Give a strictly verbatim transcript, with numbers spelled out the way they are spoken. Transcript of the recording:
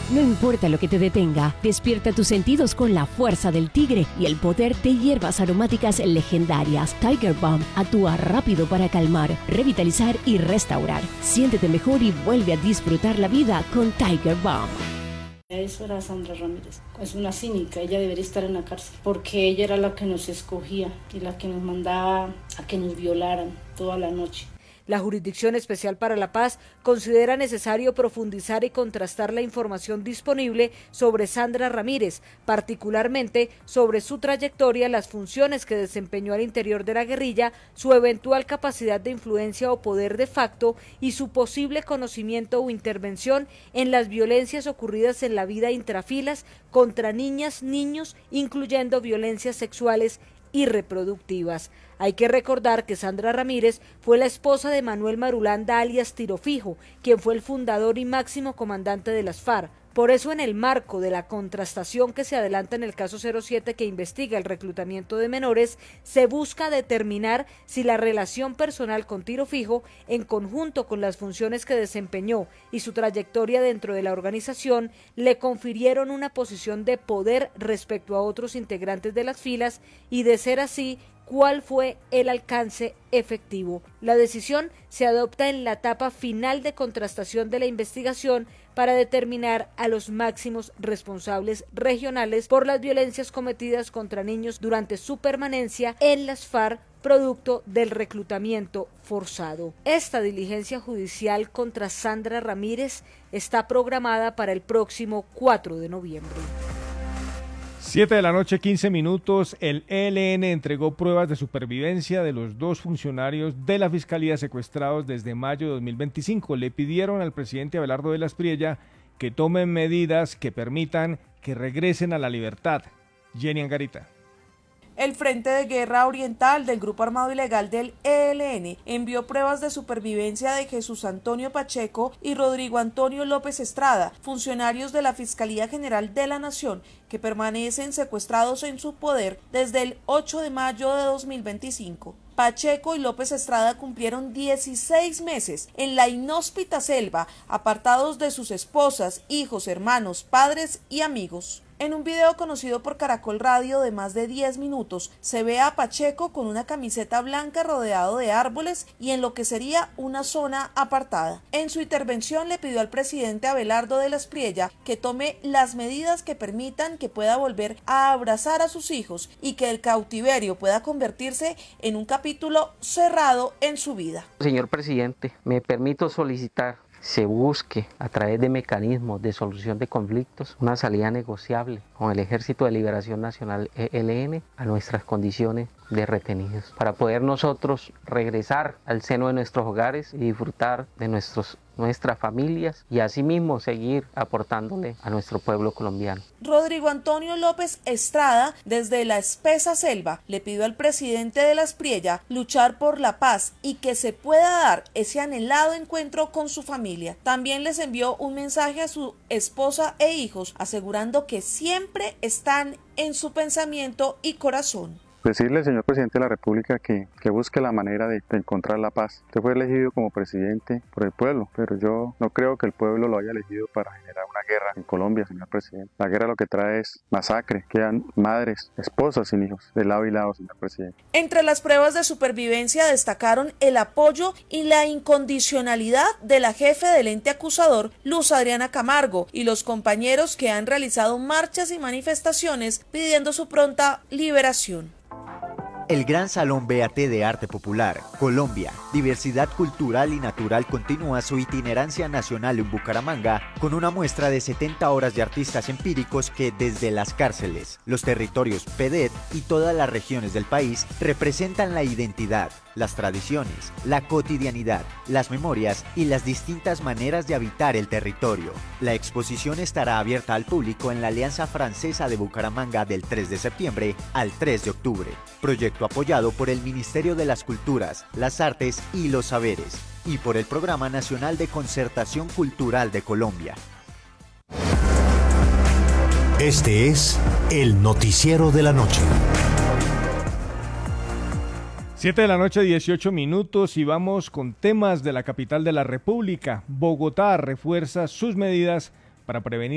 No importa lo que te detenga, despierta tus sentidos con la fuerza del tigre y el poder de hierbas aromáticas legendarias. Tiger Balm actúa rápido para calmar, revitalizar y restaurar. Siéntete mejor y vuelve a disfrutar la vida con Tiger Balm. Eso era Sandra Ramírez, es una cínica, ella debería estar en la cárcel, porque ella era la que nos escogía y la que nos mandaba a que nos violaran toda la noche. La Jurisdicción Especial para la Paz considera necesario profundizar y contrastar la información disponible sobre Sandra Ramírez, particularmente sobre su trayectoria, las funciones que desempeñó al interior de la guerrilla, su eventual capacidad de influencia o poder de facto y su posible conocimiento o intervención en las violencias ocurridas en la vida intrafilas contra niñas, niños, incluyendo violencias sexuales y reproductivas. Hay que recordar que Sandra Ramírez fue la esposa de Manuel Marulanda alias Tiro Fijo, quien fue el fundador y máximo comandante de las FARC. Por eso, en el marco de la contrastación que se adelanta en el caso cero siete que investiga el reclutamiento de menores, se busca determinar si la relación personal con Tiro Fijo, en conjunto con las funciones que desempeñó y su trayectoria dentro de la organización, le confirieron una posición de poder respecto a otros integrantes de las filas y, de ser así, cuál fue el alcance efectivo. La decisión se adopta en la etapa final de contrastación de la investigación para determinar a los máximos responsables regionales por las violencias cometidas contra niños durante su permanencia en las FARC, producto del reclutamiento forzado. Esta diligencia judicial contra Sandra Ramírez está programada para el próximo cuatro de noviembre. siete de la noche, quince minutos, el E L N entregó pruebas de supervivencia de los dos funcionarios de la Fiscalía secuestrados desde mayo de dos mil veinticinco. Le pidieron al presidente Abelardo de la Espriella que tomen medidas que permitan que regresen a la libertad. Jenny Angarita. El Frente de Guerra Oriental del Grupo Armado Ilegal del E L N envió pruebas de supervivencia de Jesús Antonio Pacheco y Rodrigo Antonio López Estrada, funcionarios de la Fiscalía General de la Nación, que permanecen secuestrados en su poder desde el ocho de mayo de dos mil veinticinco. Pacheco y López Estrada cumplieron dieciséis meses en la inhóspita selva, apartados de sus esposas, hijos, hermanos, padres y amigos. En un video conocido por Caracol Radio de más de diez minutos, se ve a Pacheco con una camiseta blanca rodeado de árboles y en lo que sería una zona apartada. En su intervención le pidió al presidente Abelardo de la Espriella que tome las medidas que permitan que pueda volver a abrazar a sus hijos y que el cautiverio pueda convertirse en un capítulo cerrado en su vida. Señor presidente, me permito solicitar se busque a través de mecanismos de solución de conflictos una salida negociable con el Ejército de Liberación Nacional E L N a nuestras condiciones de retenidos, para poder nosotros regresar al seno de nuestros hogares y disfrutar de nuestros, nuestras familias y asimismo seguir aportándole a nuestro pueblo colombiano. Rodrigo Antonio López Estrada, desde la espesa selva, le pidió al presidente de la Espriella luchar por la paz y que se pueda dar ese anhelado encuentro con su familia. También les envió un mensaje a su esposa e hijos, asegurando que siempre están en su pensamiento y corazón. Decirle, señor presidente de la República, que, que busque la manera de, de encontrar la paz. Usted fue elegido como presidente por el pueblo, pero yo no creo que el pueblo lo haya elegido para generar una guerra en Colombia, señor presidente. La guerra lo que trae es masacre, quedan madres, esposas sin hijos, de lado y lado, señor presidente. Entre las pruebas de supervivencia destacaron el apoyo y la incondicionalidad de la jefe del ente acusador, Luz Adriana Camargo, y los compañeros que han realizado marchas y manifestaciones pidiendo su pronta liberación. El Gran Salón B A T de Arte Popular, Colombia, Diversidad Cultural y Natural continúa su itinerancia nacional en Bucaramanga con una muestra de setenta horas de artistas empíricos que desde las cárceles, los territorios P E D E T y todas las regiones del país representan la identidad, las tradiciones, la cotidianidad, las memorias y las distintas maneras de habitar el territorio. La exposición estará abierta al público en la Alianza Francesa de Bucaramanga del tres de septiembre al tres de octubre. Proyecto apoyado por el Ministerio de las Culturas, las Artes y los Saberes y por el Programa Nacional de Concertación Cultural de Colombia. Este es el Noticiero de la Noche. siete de la noche, dieciocho minutos, y vamos con temas de la capital de la República. Bogotá refuerza sus medidas para prevenir